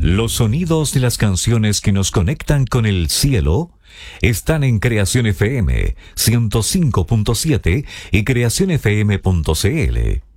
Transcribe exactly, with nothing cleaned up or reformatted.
Los sonidos de las canciones que nos conectan con el cielo están en Creación F M ciento cinco punto siete y creación f m punto c l.